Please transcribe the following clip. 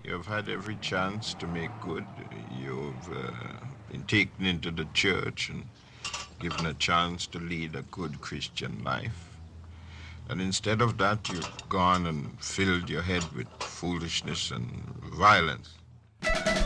You've had every chance to make good. You've been taken into the church and given a chance to lead a good Christian life. And instead of that, you've gone and filled your head with foolishness and violence.